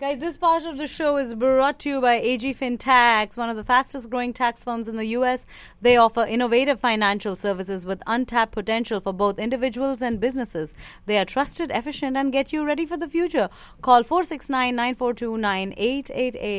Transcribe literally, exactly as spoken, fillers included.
Guys, this part of the show is brought to you by A G FinTax, one of the fastest growing tax firms in the U S. They offer innovative financial services with untapped potential for both individuals and businesses. They are trusted, efficient, and get you ready for the future. Call four six nine, nine four two, nine eight eight eight.